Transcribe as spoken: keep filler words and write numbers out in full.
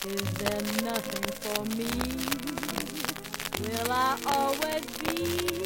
Is there nothing for me? Will I always be